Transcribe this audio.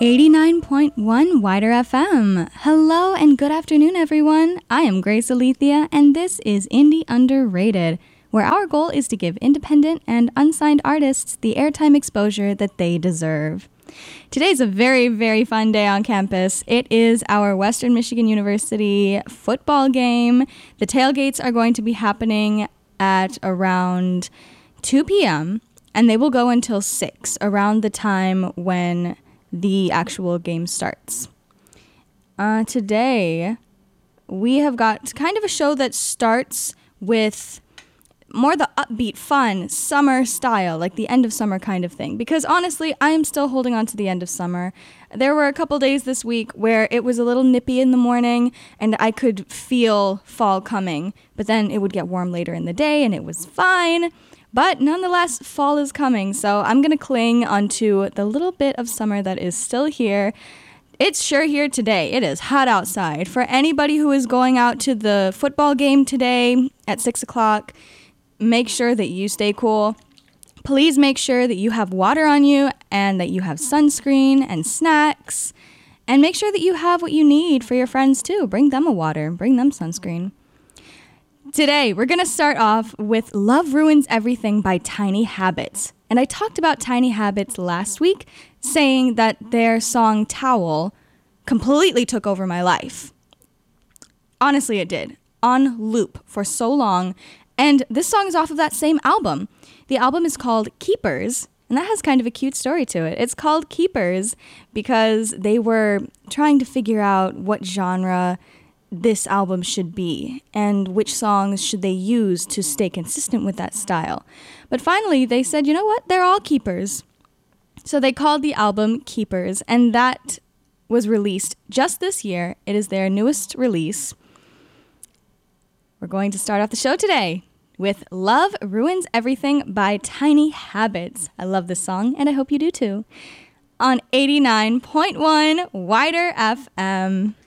89.1 Wider FM. Hello and good afternoon, everyone. I am Grace Alethea, and this is Indie Underrated, where our goal is to give independent and unsigned artists the airtime exposure that they deserve. Today's a very, very fun day on campus. It is our Western Michigan University football game. The tailgates are going to be happening at around 2 p.m., and they will go until 6, around the time when the actual game starts. Today, we have got kind of a show that starts with more the upbeat, fun, summer style, like the end of summer kind of thing. Because honestly, I am still holding on to the end of summer. There were a couple days this week where it was a little nippy in the morning and I could feel fall coming. But then it would get warm later in the day and it was fine. But nonetheless, fall is coming, so I'm going to cling onto the little bit of summer that is still here. It's sure here today. It is hot outside. For anybody who is going out to the football game today at 6 o'clock, make sure that you stay cool. Please make sure that you have water on you and that you have sunscreen and snacks. And make sure that you have what you need for your friends too. Bring them a water. Bring them sunscreen. Today, we're going to start off with Love Ruins Everything by Tiny Habits. And I talked about Tiny Habits last week, saying that their song Towel completely took over my life. Honestly, it did. On loop for so long. And this song is off of that same album. The album is called Keepers, and that has kind of a cute story to it. It's called Keepers because they were trying to figure out what genre this album should be and which songs should they use to stay consistent with that style. But finally they said, you know what, they're all keepers. So they called the album Keepers, and that was released just this year. It is their newest release. We're going to start off the show today with Love Ruins Everything by Tiny Habits. I love this song and I hope you do too. On 89.1 Wider FM.